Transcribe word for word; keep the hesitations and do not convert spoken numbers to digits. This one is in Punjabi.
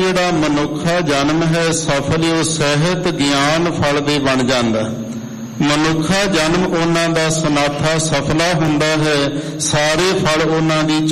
ਜਿਹੜਾ ਮਨੁੱਖਾ ਜਨਮ ਹੈ ਸਫਲ ਉਹ ਸਹਿਤ ਗਿਆਨ ਫਲ ਦੇ ਬਣ ਜਾਂਦਾ। ਮਨੁੱਖਾ ਜਨਮ ਉਹਨਾਂ ਦਾ ਸਨਾਥਾ ਸਫਲਾ ਹੁੰਦਾ ਹੈ, ਸਾਰੇ ਫਲ ਉਹਨਾਂ ਦੀ